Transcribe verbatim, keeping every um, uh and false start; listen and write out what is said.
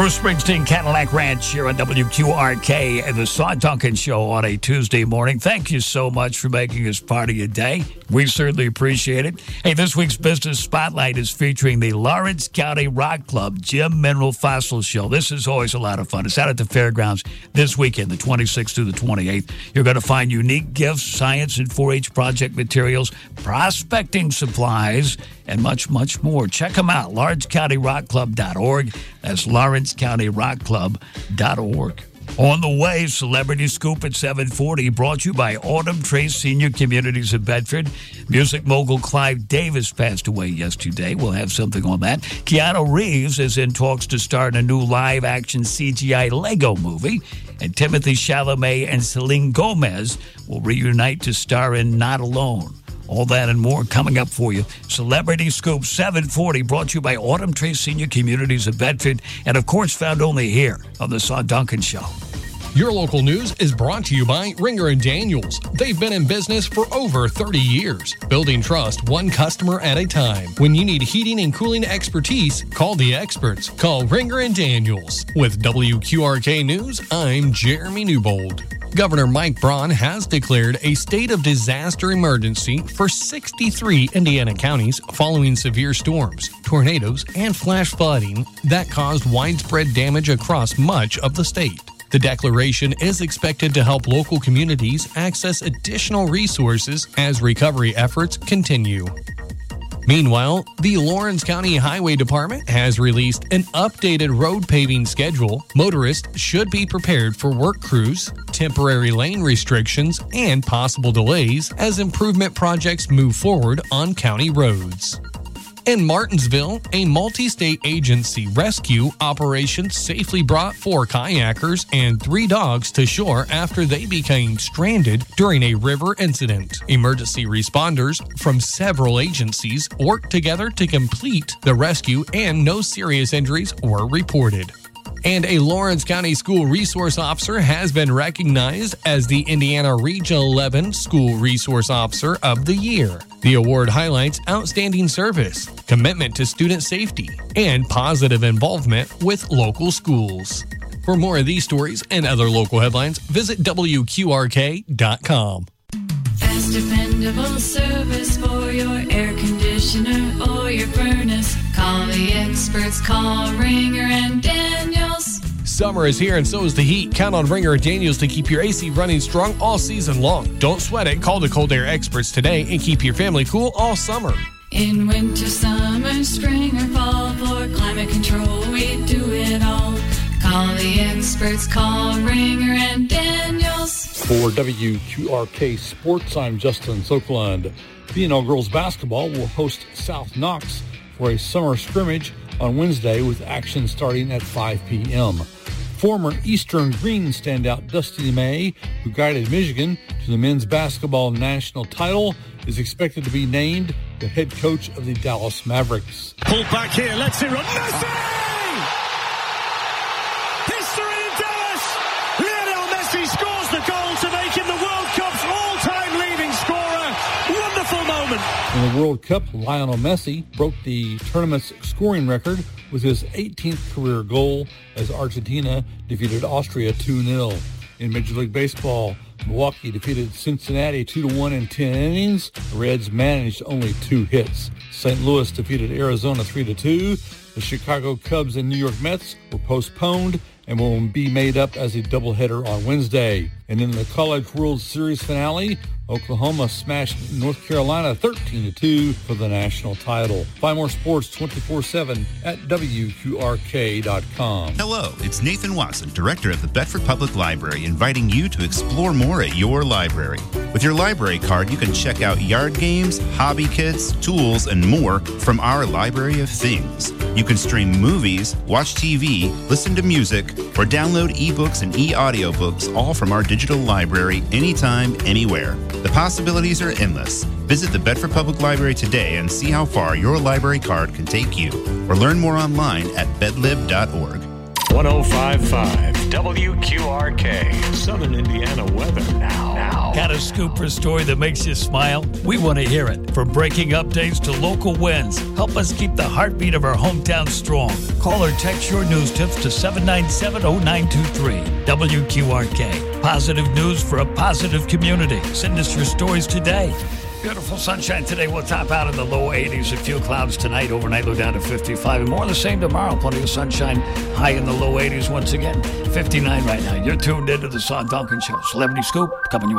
Bruce Springsteen, Cadillac Ranch here on W Q R K and the Saw Duncan Show on a Tuesday morning. Thank you so much for making us part of your day. We certainly appreciate it. Hey, this week's Business Spotlight is featuring the Lawrence County Rock Club Gem Mineral Fossil Show. This is always a lot of fun. It's out at the fairgrounds this weekend, the twenty-sixth through the twenty-eighth. You're going to find unique gifts, science and four H project materials, prospecting supplies, and much, much more. Check them out, lawrence county rock club dot org. That's lawrence county rock club dot org. On the way, Celebrity Scoop at seven forty, brought to you by Autumn Trace Senior Communities of Bedford. Music mogul Clive Davis passed away yesterday. We'll have something on that. Keanu Reeves is in talks to star in a new live-action C G I Lego movie. And Timothy Chalamet and Selena Gomez will reunite to star in Not Alone. All that and more coming up for you. Celebrity Scoop seven forty, brought to you by Autumn Trace Senior Communities of Bedford, and of course found only here on the Saw Duncan Show. Your local news is brought to you by Ringer and Daniels. They've been in business for over thirty years, building trust one customer at a time. When you need heating and cooling expertise, call the experts. Call Ringer and Daniels. With W Q R K News, I'm Jeremy Newbold. Governor Mike Braun has declared a state of disaster emergency for sixty-three Indiana counties following severe storms, tornadoes, and flash flooding that caused widespread damage across much of the state. The declaration is expected to help local communities access additional resources as recovery efforts continue. Meanwhile, the Lawrence County Highway Department has released an updated road paving schedule. Motorists should be prepared for work crews, temporary lane restrictions, and possible delays as improvement projects move forward on county roads. In Martinsville, a multi-state agency rescue operation safely brought four kayakers and three dogs to shore after they became stranded during a river incident. Emergency responders from several agencies worked together to complete the rescue, and no serious injuries were reported. And a Lawrence County School Resource Officer has been recognized as the Indiana Region eleven School Resource Officer of the Year. The award highlights outstanding service, commitment to student safety, and positive involvement with local schools. For more of these stories and other local headlines, visit W Q R K dot com. Fast, dependable service for your air conditioner or your furnace. Call the experts. Call Ringer and Daniels. Summer is here and so is the heat. Count on Ringer and Daniels to keep your A C running strong all season long. Don't sweat it. Call the cold air experts today and keep your family cool all summer. In winter, summer, spring, or fall, for climate control, we do it all. Call the experts. Call Ringer and Daniels. For W Q R K Sports, I'm Justin Sokolund. B and L Girls Basketball will host South Knox for a summer scrimmage on Wednesday with action starting at five p.m. Former Eastern Green standout Dusty May, who guided Michigan to the men's basketball national title, is expected to be named the head coach of the Dallas Mavericks. Pulled back here, let's it run. Messi! History in Dallas! Lionel Messi scores the goal to make him the World Cup's all-time leading scorer. Wonderful moment. In the World Cup, Lionel Messi broke the tournament's scoring record with his eighteenth career goal as Argentina defeated Austria two nil. In Major League Baseball, Milwaukee defeated Cincinnati two to one in ten innings. The Reds managed only two hits. Saint Louis defeated Arizona three to two. The Chicago Cubs and New York Mets were postponed and will be made up as a doubleheader on Wednesday. And in the College World Series finale, Oklahoma smashed North Carolina thirteen to two for the national title. Find more sports twenty-four seven at W Q R K dot com. Hello, it's Nathan Watson, Director of the Bedford Public Library, inviting you to explore more at your library. With your library card, you can check out yard games, hobby kits, tools, and more from our Library of Things. You can stream movies, watch T V, listen to music, or download ebooks and e-audiobooks, all from our digital library anytime, anywhere. The possibilities are endless. Visit the Bedford Public Library today and see how far your library card can take you. Or learn more online at bedlib dot org. one oh five point five W Q R K. Southern Indiana weather now. now. Got a scoop or story that makes you smile? We want to hear it. From breaking updates to local wins, help us keep the heartbeat of our hometown strong. Call or text your news tips to seven nine seven, oh nine two three. W Q R K. Positive news for a positive community. Send us your stories today. Beautiful sunshine today. We'll top out in the low eighties. A few clouds tonight. Overnight, low down to fifty-five. And more of the same tomorrow. Plenty of sunshine. High in the low eighties once again. fifty-nine right now. You're tuned into the Saw Duncan Show. Celebrity Scoop coming your way.